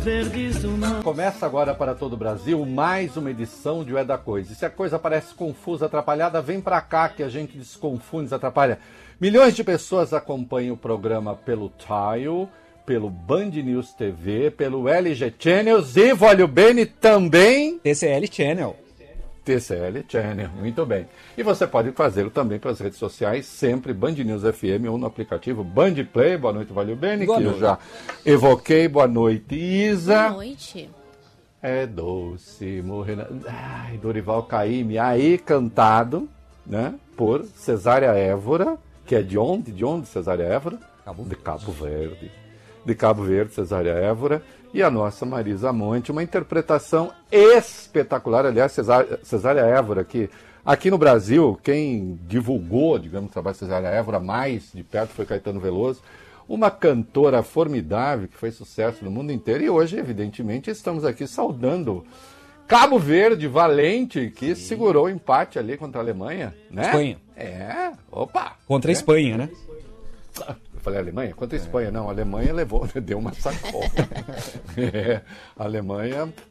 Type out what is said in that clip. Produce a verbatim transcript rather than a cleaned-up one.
verdes do mar. Começa agora para todo o Brasil mais uma edição de O É da Coisa. E se a coisa parece confusa, atrapalhada, vem pra cá que a gente desconfunde, desatrapalha. Milhões de pessoas acompanham o programa pelo Tile, pelo Band News T V, pelo L G Channels e, Vólio Bene, também... T C L Channel. T C L Channel, muito bem. E você pode fazê-lo também pelas redes sociais, sempre Band News F M ou no aplicativo Band Play. Boa noite, Vólio Bene, que eu já evoquei. Boa noite, Isa. Boa noite. É doce morrer na... Ai, Dorival Caymmi, aí cantado, né, por Cesária Évora, que é de onde? De onde, Cesária Évora? Cabo de Cabo Verde. De Cabo Verde, Cesária Évora. E a nossa Marisa Monte, uma interpretação espetacular. Aliás, Cesária, Cesária Évora, que aqui no Brasil, quem divulgou, digamos, o trabalho de Cesária Évora mais de perto foi Caetano Veloso. Uma cantora formidável, que fez sucesso no mundo inteiro. E hoje, evidentemente, estamos aqui saudando Cabo Verde, valente, que Sim. segurou o empate ali contra a Alemanha, né? Espanha. É, opa! Contra a é. Espanha, né? Eu falei Alemanha? Contra a Espanha, não. A Alemanha levou, deu uma sacola. é, a Alemanha